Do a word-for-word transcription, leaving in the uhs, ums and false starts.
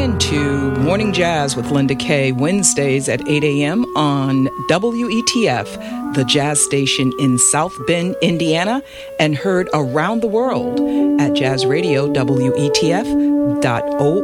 in to Morning Jazz with Linda Kay, Wednesdays at eight a.m. on W E T F, the jazz station in South Bend, Indiana, and heard around the world at jazz radio W E T F dot org.